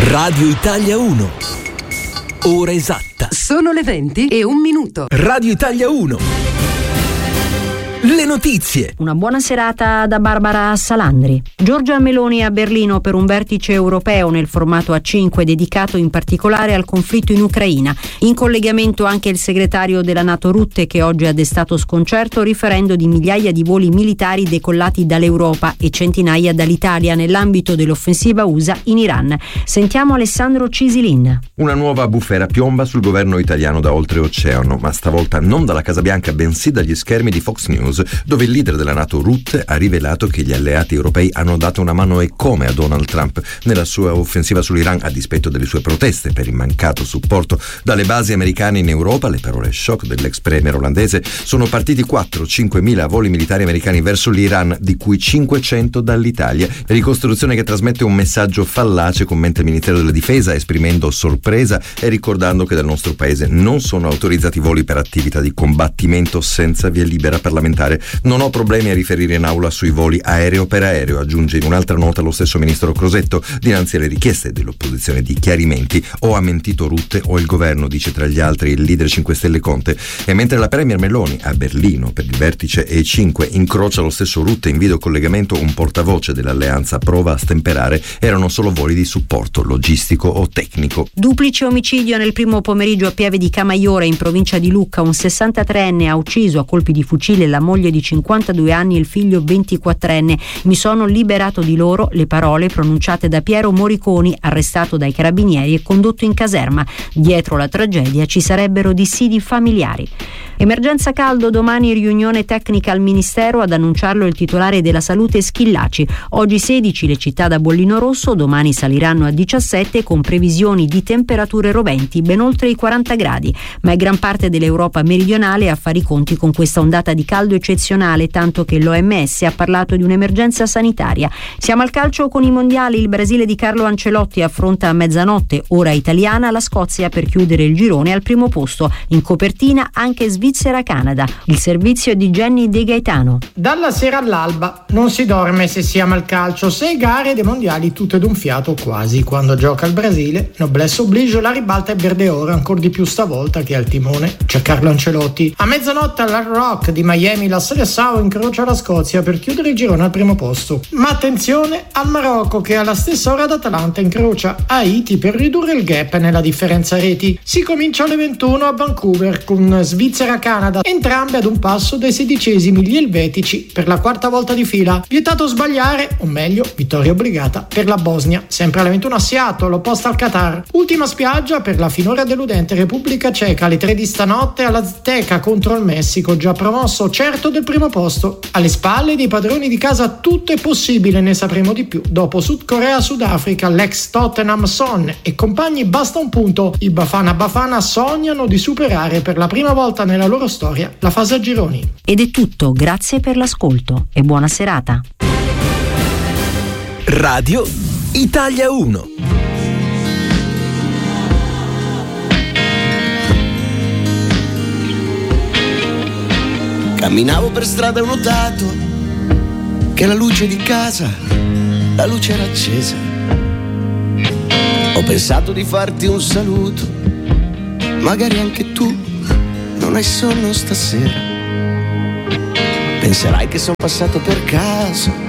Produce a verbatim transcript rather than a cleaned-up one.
Radio Italia uno. Ora esatta. Sono le venti e un minuto. Radio Italia uno. Le notizie. Una buona serata da Barbara Salandri. Giorgia Meloni a Berlino per un vertice europeo nel formato A cinque dedicato in particolare al conflitto in Ucraina. In collegamento anche il segretario della NATO Rutte, che oggi ha destato sconcerto riferendo di migliaia di voli militari decollati dall'Europa e centinaia dall'Italia nell'ambito dell'offensiva U S A in Iran. Sentiamo Alessandro Cisilin. Una nuova bufera piomba sul governo italiano da oltreoceano, ma stavolta non dalla Casa Bianca bensì dagli schermi di Fox News, dove il leader della NATO Rutte ha rivelato che gli alleati europei hanno dato una mano e come a Donald Trump nella sua offensiva sull'Iran a dispetto delle sue proteste per il mancato supporto dalle basi americane in Europa. Le parole shock dell'ex premier olandese: sono partiti quattro cinque mila voli militari americani verso l'Iran, di cui cinquecento dall'Italia. Ricostruzione che trasmette un messaggio fallace, commenta il Ministero della Difesa, esprimendo sorpresa e ricordando che dal nostro paese non sono autorizzati voli per attività di combattimento senza via libera parlamentare. Non ho problemi a riferire in aula sui voli aereo per aereo, aggiunge in un'altra nota lo stesso ministro Crosetto dinanzi alle richieste dell'opposizione di chiarimenti. O ha mentito Rutte o il governo, dice tra gli altri il leader cinque Stelle Conte. E mentre la premier Meloni a Berlino per il vertice E cinque incrocia lo stesso Rutte in videocollegamento, un portavoce dell'alleanza prova a stemperare: erano solo voli di supporto logistico o tecnico. Duplice omicidio nel primo pomeriggio a Pieve di Camaiore in provincia di Lucca. Un sessantatreenne ha ucciso a colpi di fucile la moglie di cinquantadue anni e il figlio ventiquattrenne. Mi sono liberato di loro, le parole pronunciate da Piero Moriconi, arrestato dai carabinieri e condotto in caserma. Dietro la tragedia ci sarebbero dissidi familiari. Emergenza caldo, domani riunione tecnica al Ministero, ad annunciarlo il titolare della salute Schillaci. Oggi sedici le città da bollino rosso, domani saliranno a diciassette con previsioni di temperature roventi ben oltre i quaranta gradi. Ma è gran parte dell'Europa meridionale a fare i conti con questa ondata di caldo eccezionale, tanto che l'O M S ha parlato di un'emergenza sanitaria. Siamo al calcio con i mondiali. Il Brasile di Carlo Ancelotti affronta a mezzanotte, ora italiana, la Scozia per chiudere il girone al primo posto. In copertina anche Svizzera-Canada. Il servizio è di Jenny De Gaetano. Dalla sera all'alba non si dorme se si ama il calcio. Sei gare dei mondiali tutte d'un fiato quasi. Quando gioca il Brasile, noblesse oblige, la ribalta e verde oro, ancor di più stavolta che al timone c'è Carlo Ancelotti. A mezzanotte all'Hard Rock di Miami la Seleção incrocia la Scozia per chiudere il girone al primo posto. Ma attenzione al Marocco, che alla stessa ora d'Atalanta incrocia Haiti per ridurre il gap nella differenza reti. Si comincia alle ventuno a Vancouver con Svizzera-Canada, entrambe ad un passo dai sedicesimi gli elvetici per la quarta volta di fila. Vietato sbagliare, o meglio vittoria obbligata per la Bosnia, sempre alle ventuno a Seattle, opposta al Qatar. Ultima spiaggia per la finora deludente Repubblica Ceca alle tre di stanotte all'Azteca contro il Messico, già promosso certo del primo posto. Alle spalle dei padroni di casa tutto è possibile, ne sapremo di più dopo Sud Corea-Sudafrica. L'ex Tottenham Son e compagni basta un punto. I Bafana Bafana sognano di superare per la prima volta nella loro storia la fase a gironi. Ed è tutto, grazie per l'ascolto e buona serata. Radio Italia uno. Camminavo per strada e ho notato che la luce di casa, la luce era accesa. Ho pensato di farti un saluto, magari anche tu non hai sonno stasera. Penserai che sono passato per caso